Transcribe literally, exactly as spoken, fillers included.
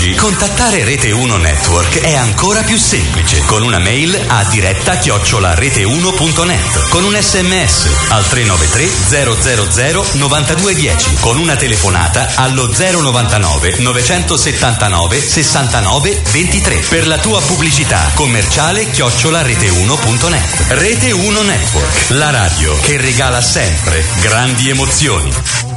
oggi contattare Rete uno Network è ancora più semplice con una mail a diretta chiocciola rete uno punto net, con un sms al tre nove tre zero zero zero nove due uno zero, con una telefonata allo zero novantanove novecentosettantanove sessantanove ventitré per la tua pubblicità commerciale chiocciola rete uno punto net. Rete uno Network, la radio che regala sempre grandi emozioni.